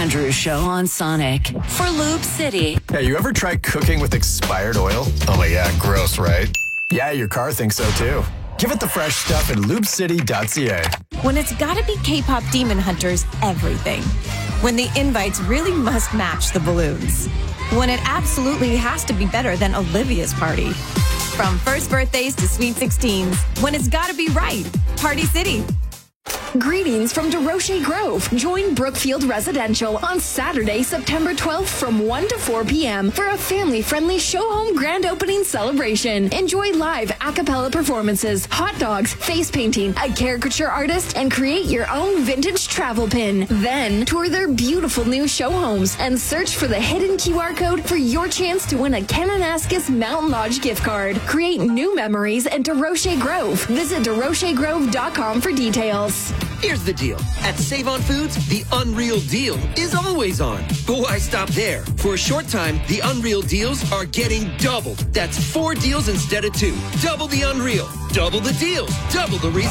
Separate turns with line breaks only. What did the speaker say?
Andrews Show on Sonic for Lube City.
Hey, you ever tried cooking with expired oil? Oh, yeah, gross, right? Yeah, your car thinks so too. Give it the fresh stuff at lubecity.ca.
When it's gotta be K-pop Demon Hunters, everything. When the invites really must match the balloons. When it absolutely has to be better than Olivia's party. From first birthdays to sweet 16s, when it's gotta be right. Party City.
Greetings from DeRoche Grove. Join Brookfield Residential on Saturday, September 12th from 1 to 4 p.m. for a family-friendly show home grand opening celebration. Enjoy live a cappella performances, hot dogs, face painting, a caricature artist, and create your own vintage travel pin. Then tour their beautiful new show homes and search for the hidden QR code for your chance to win a Kananaskis Mountain Lodge gift card. Create new memories at DeRoche Grove. Visit DeRocheGrove.com for details.
Here's the deal. At Save On Foods, the Unreal Deal is always on. But why stop there? For a short time, the Unreal Deals are getting doubled. That's 4 deals instead of 2. Double the Unreal. Double the deals. Double the reason